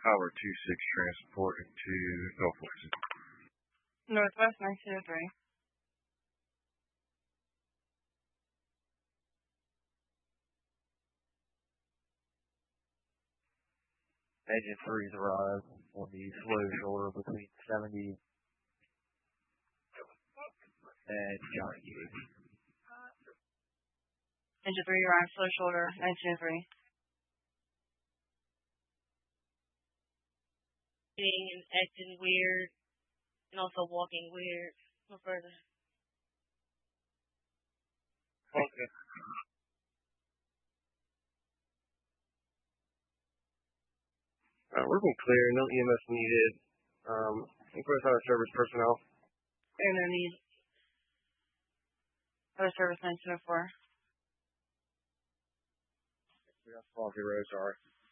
Tower 26 transported to Northwest. Northwest 903. Engine 3's arrived on the slow shoulder between 70 and Johnny Gate. Engine 3 arrived, slow shoulder, 1903. And acting weird, and also walking weird. No further. Okay. We're being clear. No EMS needed. Inquest out of service personnel. And then the other service 1904. We got 12 heroes, sorry.